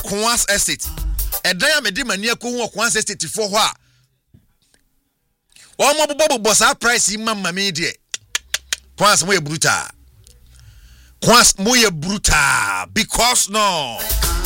Okwans Estate. Edan ya mede mani akwu Okwans Estate for ho a. Omo bobo sa price mamma me de. Kwans mo ye brutal. Kwans mo ye brutal because no.